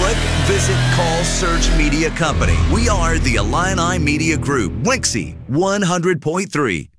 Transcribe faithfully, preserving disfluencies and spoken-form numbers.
Click, visit, call, search Media Company. We are the Illini Media Group, Winksy one hundred point three.